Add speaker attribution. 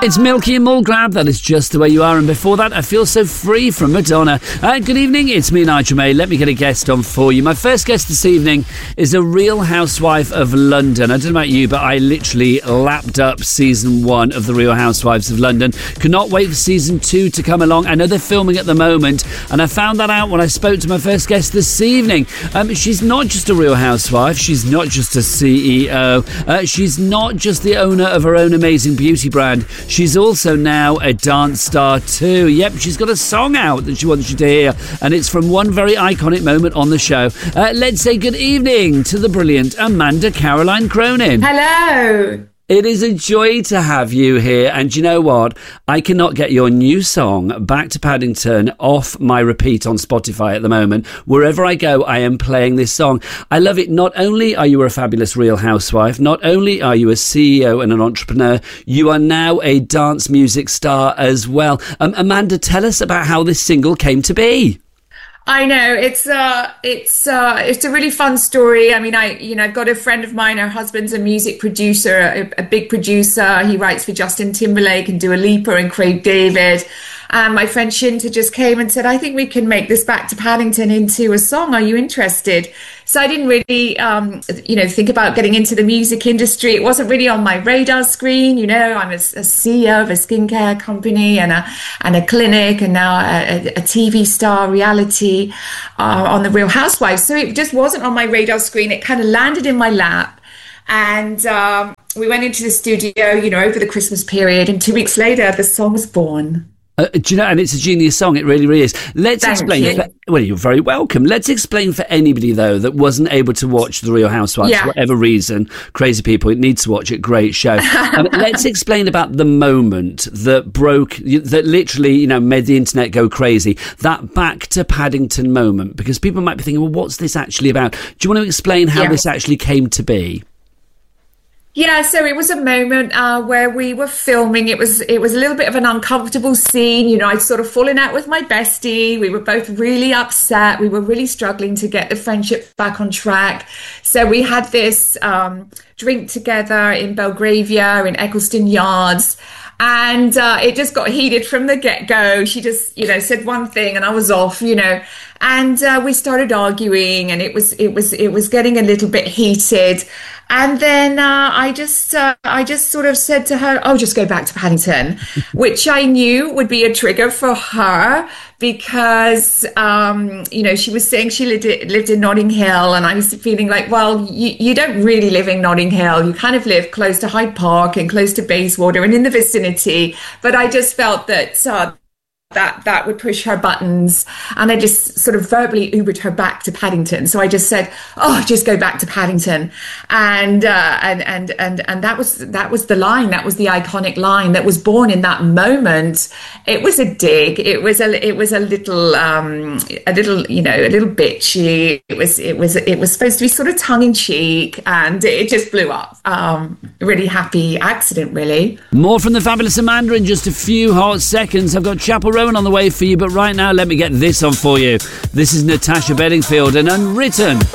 Speaker 1: It's Milky and Mulgrab, that is just the way you are. And before that, I Feel So Free from Madonna. Good evening, it's me, Nigel May. Let me get a guest on for you. My first guest this evening is a real housewife of London. I don't know about you, but I literally lapped up season 1 of The Real Housewives of London. Cannot wait for season 2 to come along. I know they're filming at the moment, and I found that out when I spoke to my first guest this evening. She's not just a real housewife. She's not just a CEO. She's not just the owner of her own amazing beauty brand. She's also now a dance star too. Yep, she's got a song out that she wants you to hear, and it's from one very iconic moment on the show. Let's say good evening to the brilliant Amanda Caroline Cronin.
Speaker 2: Hello.
Speaker 1: It is a joy to have you here, and you know what? I cannot get your new song, Back to Paddington, off my repeat on Spotify at the moment. Wherever I go, I am playing this song. I love it. Not only are you a fabulous real housewife, not only are you a CEO and an entrepreneur, you are now a dance music star as well. Amanda, tell us about how this single came to be.
Speaker 2: I know it's a really fun story. I mean, I've got a friend of mine. Her husband's a music producer, a big producer. He writes for Justin Timberlake and Dua Lipa and Craig David. And my friend Shinta just came and said, I think we can make this Back to Paddington into a song. Are you interested? So I didn't really, think about getting into the music industry. It wasn't really on my radar screen. You know, I'm a CEO of a skincare company and a clinic, and now a TV star, reality on The Real Housewives. So it just wasn't on my radar screen. It kind of landed in my lap. And we went into the studio, over the Christmas period. And 2 weeks later, the song was born.
Speaker 1: Do you know, and it's a genius song, it really, really is. Let's explain. Well, you're very welcome. Let's explain for anybody, though, that wasn't able to watch The Real Housewives for whatever reason. Crazy people, it needs to watch it. Great show. Let's explain about the moment that literally, made the internet go crazy. That Back to Paddington moment, because people might be thinking, well, what's this actually about? Do you want to explain how this actually came to be?
Speaker 2: Yeah, so it was a moment where we were filming. It was a little bit of an uncomfortable scene. I'd sort of fallen out with my bestie. We were both really upset. We were really struggling to get the friendship back on track. So we had this drink together in Belgravia in Eccleston Yards. And it just got heated from the get-go. She just, said one thing and I was off, and we started arguing, and it was getting a little bit heated. And then I just sort of said to her, "Oh, just go back to Paddington," which I knew would be a trigger for her because, she was saying she lived in Notting Hill, and I was feeling like, well, you don't really live in Notting Hill. You kind of live close to Hyde Park and close to Bayswater and in the vicinity. But I just felt that that would push her buttons, and I just sort of verbally Ubered her back to Paddington. So I just said, "Oh, just go back to Paddington," and that was the line. That was the iconic line that was born in that moment. It was a dig. It was a little bitchy. It was supposed to be sort of tongue in cheek, and it just blew up. Really happy accident, really.
Speaker 1: More from the fabulous Amanda in just a few hot seconds. I've got Chapel Rowan on the way for you, but right now let me get this on for you. This is Natasha Bedingfield and Unwritten.